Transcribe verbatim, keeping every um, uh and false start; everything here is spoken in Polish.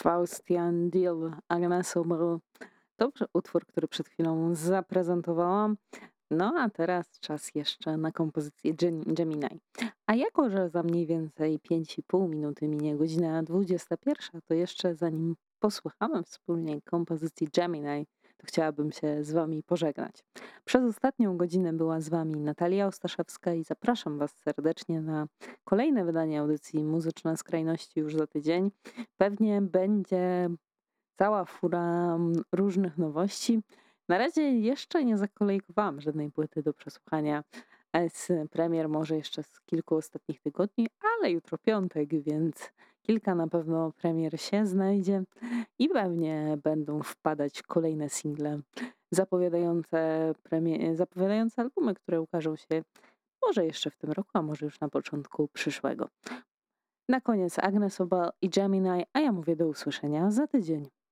Faustian Deal, Agnes Obel. To pr- utwór, który przed chwilą zaprezentowałam. No a teraz czas jeszcze na kompozycję Gen- Gemini. A jako, że za mniej więcej pięć i pół minuty minie godzina dwudziesta pierwsza, to jeszcze zanim posłuchamy wspólnie kompozycji Gemini, to chciałabym się z wami pożegnać. Przez ostatnią godzinę była z wami Natalia Ostaszewska i zapraszam was serdecznie na kolejne wydanie audycji Muzyczne Skrajności już za tydzień. Pewnie będzie cała fura mm, różnych nowości. Na razie jeszcze nie zakolejkowałam żadnej płyty do przesłuchania e, z premier może jeszcze z kilku ostatnich tygodni, ale jutro piątek, więc kilka na pewno premier się znajdzie i pewnie będą wpadać kolejne single zapowiadające, premie- zapowiadające albumy, które ukażą się może jeszcze w tym roku, a może już na początku przyszłego. Na koniec Agnes Obel i Gemini, a ja mówię do usłyszenia za tydzień.